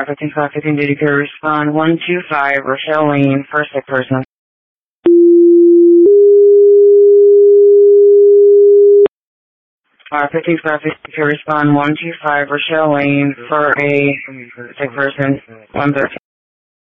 15 duty could respond 125 Rochelle Lane, first sick person. R15 could respond 125 Rochelle Lane for a sick person, 113.